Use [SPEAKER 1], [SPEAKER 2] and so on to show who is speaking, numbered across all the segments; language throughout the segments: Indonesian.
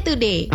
[SPEAKER 1] Today.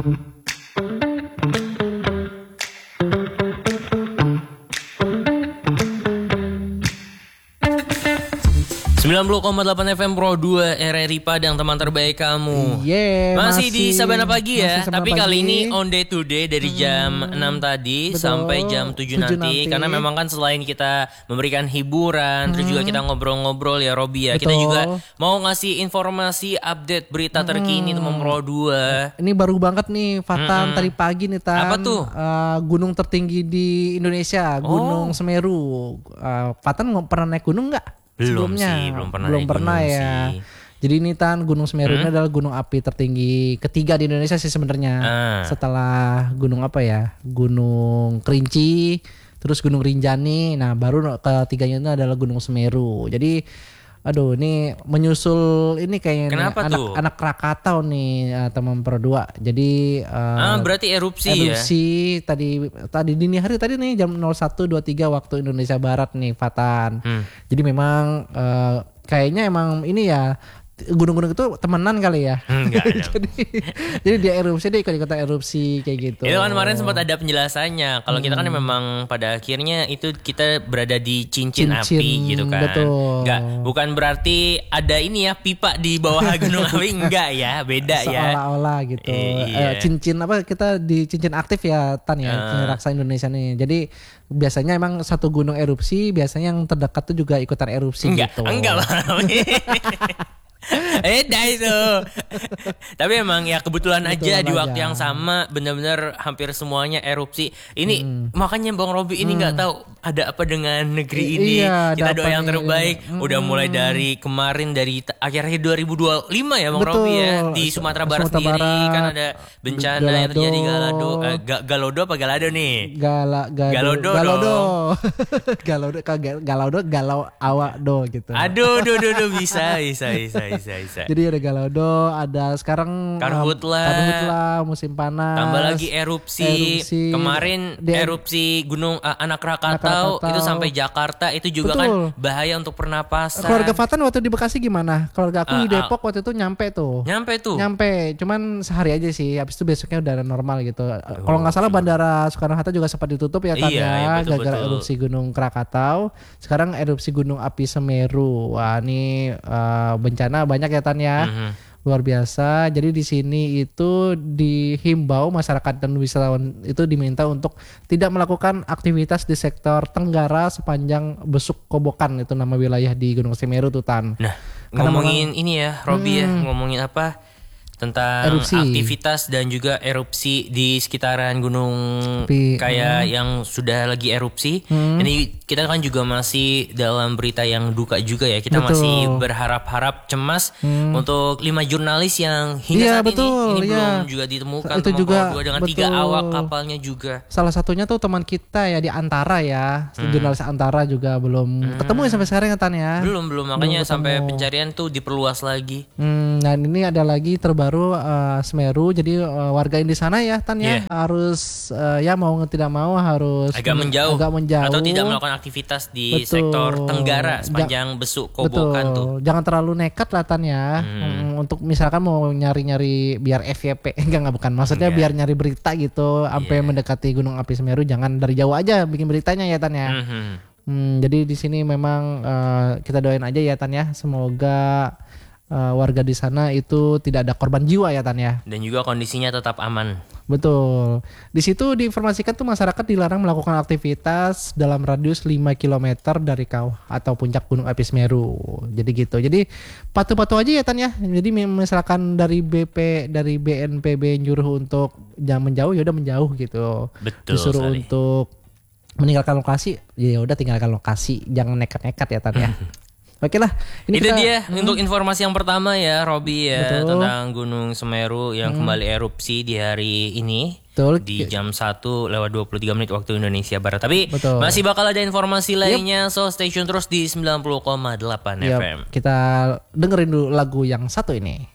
[SPEAKER 2] 90,8 FM Pro 2 RRI Padang, teman terbaik kamu. Masih di Sabana Pagi ya. Tapi kali ini on day to day dari jam 6 tadi sampai jam 7 nanti. Karena memang kan selain kita memberikan hiburan, terus juga kita ngobrol-ngobrol ya Robi ya. Kita juga mau ngasih informasi update berita terkini teman Pro 2.
[SPEAKER 3] Ini baru banget nih Fatan tadi pagi nih Tan.
[SPEAKER 2] Apa tuh?
[SPEAKER 3] Gunung tertinggi di Indonesia, Gunung Semeru. Fatan pernah naik gunung nggak?
[SPEAKER 2] Belum pernah
[SPEAKER 3] ya.
[SPEAKER 2] sih.
[SPEAKER 3] Jadi ini Tan, Gunung Semeru ini adalah gunung api tertinggi ketiga di Indonesia sih sebenarnya. Setelah gunung apa ya? Gunung Kerinci, terus Gunung Rinjani. Nah, baru ketiganya itu adalah Gunung Semeru. Jadi aduh, ini menyusul ini kayaknya anak Krakatau nih teman Pro 2. Jadi
[SPEAKER 2] berarti erupsi ya.
[SPEAKER 3] Tadi dini hari tadi nih jam 01.23 waktu Indonesia Barat nih Fatan. Jadi memang kayaknya emang ini ya gunung-gunung itu temenan kali ya. jadi dia erupsi, dia ikut-ikutan erupsi kayak gitu.
[SPEAKER 2] Itu kan kemarin sempat ada penjelasannya. Kalau kita kan memang pada akhirnya itu kita berada di cincin api gitu kan.
[SPEAKER 3] Betul.
[SPEAKER 2] Bukan berarti ada ini ya pipa di bawah gunung api, enggak ya, beda ya.
[SPEAKER 3] Seolah-olah gitu.
[SPEAKER 2] Iya.
[SPEAKER 3] Cincin apa, kita di cincin aktif ya Tan ya, cincin raksa Indonesia nih. Jadi biasanya emang satu gunung erupsi, biasanya yang terdekat tuh juga ikutan erupsi gitu.
[SPEAKER 2] Enggak lah. Dah itu. Tapi emang ya kebetulan aja di waktu yang sama benar-benar hampir semuanya erupsi. Ini makanya Bang Robi ini nggak tahu ada apa dengan negeri ini. Kita doa yang terbaik. Udah mulai dari kemarin, dari akhir 2025 ya Bang Robi ya, di Sumatera Barat sendiri kan ada bencana yang terjadi Galodo apa Galado nih?
[SPEAKER 3] Galodo galau awak do gitu.
[SPEAKER 2] Aduh bisa.
[SPEAKER 3] Jadi ada Galodo, ada sekarang Karhutla, musim panas.
[SPEAKER 2] Tambah lagi erupsi. Kemarin erupsi Gunung Anak Krakatau itu sampai Jakarta, itu juga kan bahaya untuk pernapasan.
[SPEAKER 3] Keluarga Fatan waktu di Bekasi gimana? Keluarga aku di Depok waktu itu nyampe tuh. Nyampe, cuman sehari aja sih. Habis itu besoknya udah normal gitu. Kalau nggak salah Bandara Soekarno-Hatta juga sempat ditutup ya kan gara-gara erupsi Gunung Krakatau. Sekarang erupsi Gunung Api Semeru. Wah, ini bencana banyak ya Tan ya. Luar biasa. Jadi di sini itu dihimbau masyarakat dan wisatawan itu diminta untuk tidak melakukan aktivitas di sektor Tenggara sepanjang Besuk Kobokan, itu nama wilayah di Gunung Semeru tuh Tan.
[SPEAKER 2] Nah, ngomongin ini ya Robi ya, ngomongin apa? Tentang aktivitas dan juga erupsi di sekitaran gunung kayak yang sudah lagi erupsi. Ini kita kan juga masih dalam berita yang duka juga ya. Kita masih berharap-harap cemas untuk 5 jurnalis yang hingga saat ini belum juga ditemukan.
[SPEAKER 3] Itu juga
[SPEAKER 2] dengan 3 awak kapalnya juga.
[SPEAKER 3] Salah satunya tuh teman kita ya di Antara ya, jurnalis Antara juga belum ketemu ya sampai sekarang ya Tan ya.
[SPEAKER 2] Belum makanya sampai pencarian tuh diperluas lagi.
[SPEAKER 3] Dan ini ada lagi terbaru Semeru. Jadi warga yang di sana ya Tan ya harus ya mau tidak mau harus
[SPEAKER 2] agak menjauh atau tidak melakukan aktivitas di sektor Tenggara sepanjang Besuk Kobokan tuh.
[SPEAKER 3] Jangan terlalu nekat lah Tan ya. Untuk misalkan mau nyari-nyari biar FYP enggak bukan. Maksudnya biar nyari berita gitu sampai mendekati Gunung Api Semeru, jangan dari jauh aja bikin beritanya ya Tan ya. Jadi di sini memang kita doain aja ya Tan ya, semoga warga di sana itu tidak ada korban jiwa ya Tan ya.
[SPEAKER 2] Dan juga kondisinya tetap aman.
[SPEAKER 3] Betul. Di situ diinformasikan tuh masyarakat dilarang melakukan aktivitas dalam radius 5 km dari kawah atau puncak Gunung Api Semeru. Jadi gitu. Jadi patuh-patuh aja ya Tan ya. Jadi misalkan dari BNPB nyuruh untuk jangan menjauh, ya udah menjauh gitu.
[SPEAKER 2] Betul.
[SPEAKER 3] Disuruh untuk meninggalkan lokasi, ya udah tinggalkan lokasi, jangan nekat-nekat ya Tan ya. Oke lah,
[SPEAKER 2] ini itu dia untuk informasi yang pertama ya Robi ya. Betul. Tentang Gunung Semeru yang kembali erupsi di hari ini. Betul. Di jam 1:23 waktu Indonesia Barat. Tapi masih bakal ada informasi lainnya, so stay tune terus di 90,8 FM.
[SPEAKER 3] Kita dengerin dulu lagu yang satu ini.